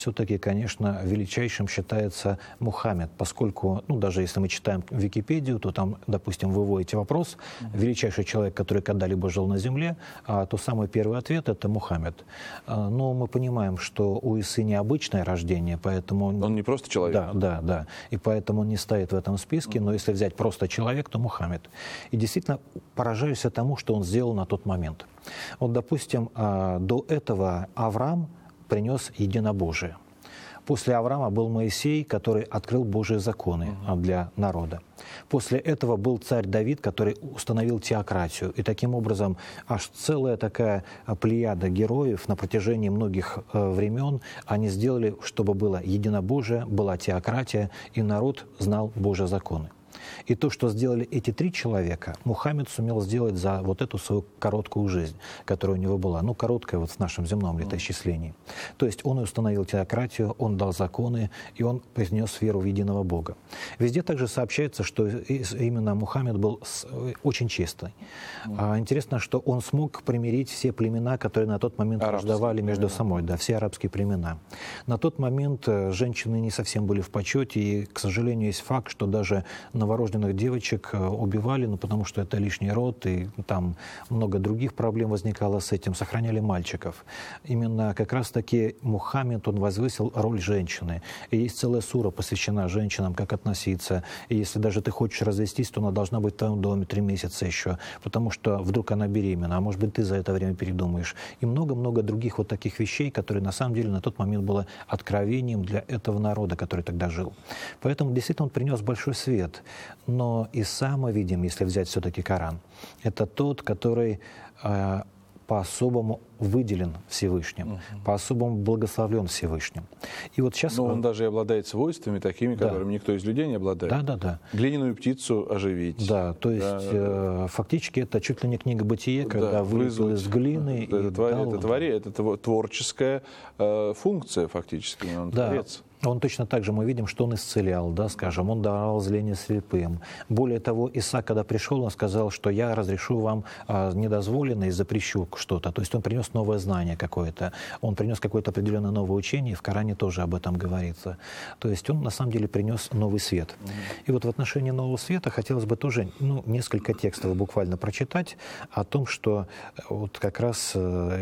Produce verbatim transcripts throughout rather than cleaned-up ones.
Все-таки, конечно, величайшим считается Мухаммед, поскольку, ну, даже если мы читаем Википедию, то там, допустим, вы вводите вопрос, величайший человек, который когда-либо жил на земле, а, то самый первый ответ – это Мухаммед. А, но мы понимаем, что у Исы необычное рождение, поэтому… Он, он не просто человек. Да, да, да. И поэтому он не стоит в этом списке, но если взять просто человек, то Мухаммед. И действительно поражаюсь тому, что он сделал на тот момент. Вот, допустим, а, до этого Авраам принес единобожие. После Авраама был Моисей, который открыл Божьи законы для народа. После этого был царь Давид, который установил теократию. И таким образом аж целая такая плеяда героев на протяжении многих времен они сделали, чтобы было единобожие, была теократия, и народ знал Божьи законы. И то, что сделали эти три человека, Мухаммед сумел сделать за вот эту свою короткую жизнь, которая у него была. Ну, короткая вот в нашем земном летоисчислении. То есть он установил теократию, он дал законы, и он принес веру в единого Бога. Везде также сообщается, что именно Мухаммед был очень честный. А интересно, что он смог примирить все племена, которые на тот момент враждовали между собой, да, все арабские племена. На тот момент женщины не совсем были в почете, и, к сожалению, есть факт, что даже новорожденных девочек убивали, ну, потому что это лишний род, и там много других проблем возникало с этим, сохраняли мальчиков. Именно как раз-таки Мухаммед, он возвысил роль женщины. И есть целая сура, посвящена женщинам, как относиться. И если даже ты хочешь развестись, то она должна быть в твоем доме три месяца еще, потому что вдруг она беременна, а может быть, ты за это время передумаешь. И много-много других вот таких вещей, которые на самом деле на тот момент было откровением для этого народа, который тогда жил. Поэтому действительно он принес большой свет. Но Иса, мы видим, если взять все-таки Коран, это тот, который э, по-особому выделен Всевышним, uh-huh. по-особому благословлен Всевышним. И вот сейчас... Но он даже и обладает свойствами такими, да. которыми никто из людей не обладает. Да, да, да. Глиняную птицу оживить. Да, то есть да. э, фактически это чуть ли не книга Бытие, когда да, вылезла из глины. Это, и твори, дал... это, твори, это творческая э, функция фактически, он да. творец. Он точно так же, мы видим, что он исцелял, да, скажем, он давал зрение слепым. Более того, Иса, когда пришел, он сказал, что я разрешу вам а, недозволенное и запрещу что-то. То есть он принес новое знание какое-то, он принес какое-то определенное новое учение, и в Коране тоже об этом говорится. То есть он на самом деле принес новый свет. Mm-hmm. И вот в отношении нового света хотелось бы тоже ну, несколько текстов буквально прочитать о том, что вот как раз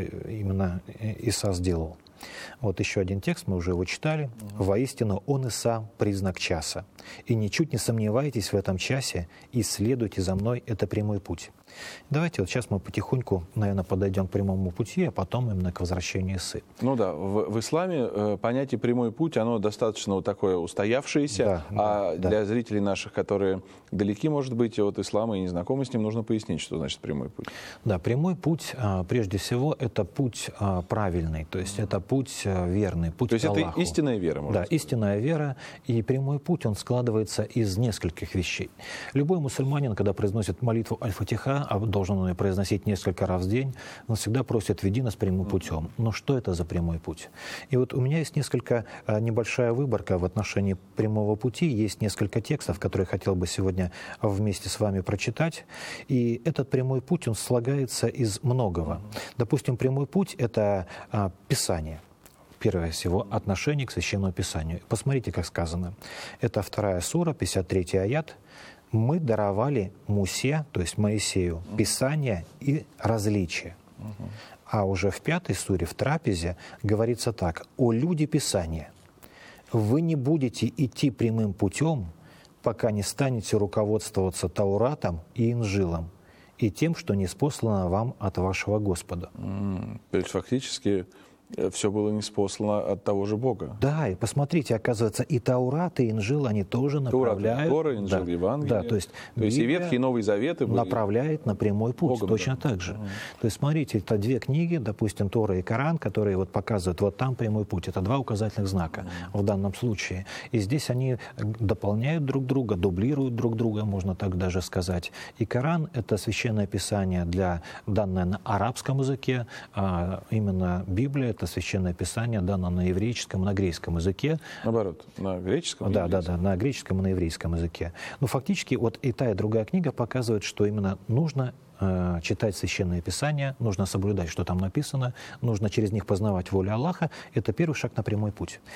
именно Иса сделал. Вот еще один текст, мы уже его читали. «Воистину, он Иса – признак часа. И ничуть не сомневайтесь в этом часе, и следуйте за мной, это прямой путь». Давайте вот сейчас мы потихоньку, наверное, подойдем к прямому пути, а потом именно к возвращению Исы. Ну да, в, в исламе э, понятие «прямой путь», оно достаточно вот такое устоявшееся, да, а да, для да. зрителей наших, которые далеки, может быть, от ислама и не знакомы с ним, нужно пояснить, что значит прямой путь. Да, прямой путь, прежде всего, это путь правильный, то есть это путь верный, путь к Аллаху. То есть это истинная вера, можно Да, сказать. истинная вера, и прямой путь, он складывается из нескольких вещей. Любой мусульманин, когда произносит молитву Аль-Фатиха, а должен он ее произносить несколько раз в день, он всегда просит «веди нас прямым путем». Но что это за прямой путь? И вот у меня есть несколько, небольшая выборка в отношении прямого пути, есть несколько текстов, которые я хотел бы сегодня вместе с вами прочитать. И этот прямой путь, он слагается из многого. Допустим, прямой путь — это а, Писание. Первое всего, отношение к Священному Писанию. Посмотрите, как сказано. Это вторая сура, пятьдесят третий аят. «Мы даровали Мусе, то есть Моисею, Писание и различия». А уже в пятой суре, в Трапезе, говорится так. «О люди Писания, вы не будете идти прямым путем, пока не станете руководствоваться Тауратом и Инжилом, и тем, что ниспослано вам от вашего Господа». Mm, то есть фактически все было ниспослано от того же Бога. Да, и посмотрите, оказывается, и Таурат, и Инжил, они тоже направляют... Тора, Инжил, да, Евангелие. Да, то есть, то есть и Ветхий, и Новый Заветы были... направляет на прямой путь, Богом, точно да. так же. Mm. То есть, смотрите, это две книги, допустим, Тора и Коран, которые вот показывают, вот там прямой путь. Это два указательных знака mm. в данном случае. И здесь они дополняют друг друга, дублируют друг друга, можно так даже сказать. И Коран — это священное писание, для, данное на арабском языке, а именно Библия — это священное писание, дано на еврейском, на греческом языке. Наоборот, на греческом? Да, да, да, на греческом и на еврейском языке. Но фактически вот и та, и другая книга показывают, что именно нужно э, читать священное писание, нужно соблюдать, что там написано, нужно через них познавать волю Аллаха. Это первый шаг на прямой путь.